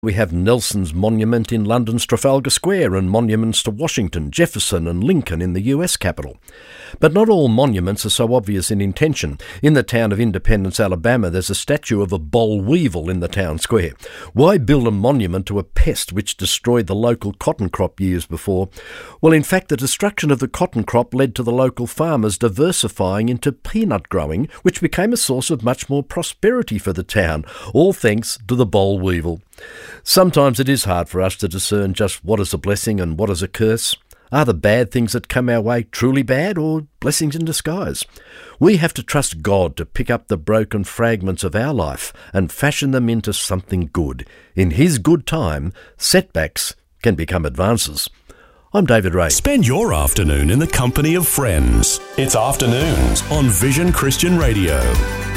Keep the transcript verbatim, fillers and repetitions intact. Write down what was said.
We have Nelson's Monument in London's Trafalgar Square and monuments to Washington, Jefferson and Lincoln in the U S capital. But not all monuments are so obvious in intention. In the town of Independence, Alabama, there's a statue of a boll weevil in the town square. Why build a monument to a pest which destroyed the local cotton crop years before? Well, in fact, the destruction of the cotton crop led to the local farmers diversifying into peanut growing, which became a source of much more prosperity for the town, all thanks to the boll weevil. Sometimes it is hard for us to discern just what is a blessing and what is a curse. Are the bad things that come our way truly bad or blessings in disguise? We have to trust God to pick up the broken fragments of our life and fashion them into something good. In His good time, setbacks can become advances. I'm David Ray. Spend your afternoon in the company of friends. It's Afternoons on Vision Christian Radio.